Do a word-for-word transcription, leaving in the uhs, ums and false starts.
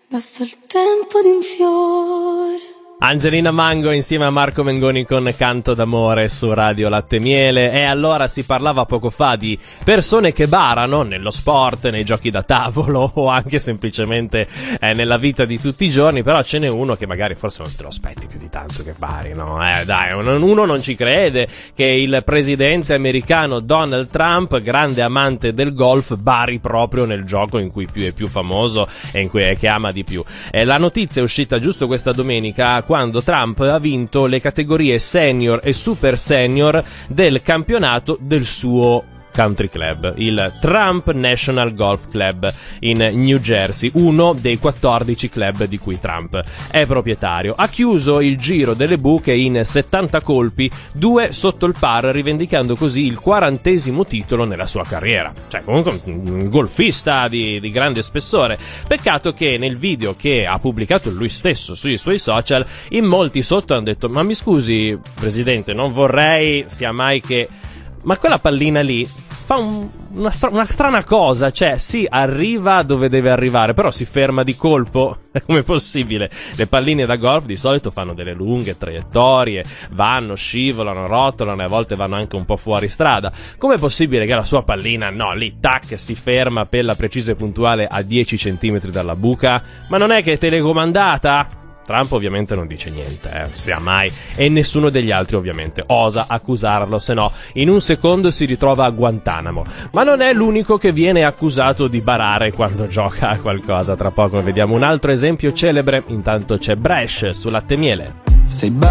Basta il tempo di un fiore. Angelina Mango insieme a Marco Mengoni con Canto d'amore su Radio Latte Miele. E allora si parlava poco fa di persone che barano nello sport, nei giochi da tavolo o anche semplicemente eh, nella vita di tutti i giorni, però ce n'è uno che magari forse non te lo aspetti più di tanto che bari, no? Eh dai, uno non ci crede che il presidente americano Donald Trump, grande amante del golf, bari proprio nel gioco in cui più è più famoso e in cui è che ama di più. E la notizia è uscita giusto questa domenica, quando Trump ha vinto le categorie senior e super senior del campionato del suo country club, il Trump National Golf Club in New Jersey, uno dei quattordici club di cui Trump è proprietario. Ha chiuso il giro delle buche in settanta colpi, due sotto il par, rivendicando così il quarantesimo titolo nella sua carriera. Cioè, comunque un golfista di, di grande spessore. Peccato che nel video che ha pubblicato lui stesso sui suoi social, in molti sotto hanno detto: ma mi scusi, presidente, non vorrei sia mai che... ma quella pallina lì fa un, una, stra- una strana cosa, cioè sì, arriva dove deve arrivare, però si ferma di colpo. Com'è possibile? Le palline da golf di solito fanno delle lunghe traiettorie, vanno, scivolano, rotolano e a volte vanno anche un po' fuori strada. Com'è possibile che la sua pallina, no, lì, tac, si ferma per la precisa e puntuale a dieci centimetri dalla buca? Ma non è che è telecomandata? Trump ovviamente non dice niente, eh, sia mai, e nessuno degli altri ovviamente osa accusarlo, se no in un secondo si ritrova a Guantanamo. Ma non è l'unico che viene accusato di barare quando gioca a qualcosa. Tra poco vediamo un altro esempio celebre, intanto c'è Bresh su Latte Miele. Sei